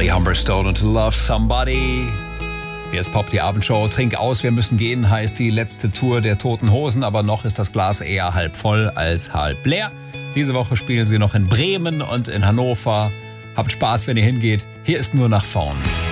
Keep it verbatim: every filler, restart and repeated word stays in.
Molly Humberstone und Love Somebody. Hier ist Pop, die Abendshow. Trink aus, wir müssen gehen, heißt die letzte Tour der Toten Hosen. Aber noch ist das Glas eher halb voll als halb leer. Diese Woche spielen sie noch in Bremen und in Hannover. Habt Spaß, wenn ihr hingeht. Hier ist nur nach vorn.